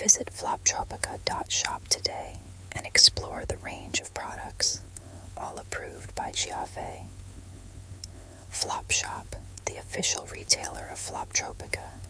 Visit floptropica.shop today and explore the range of products, all approved by Giave. Flop Shop, the official retailer of Floptropica,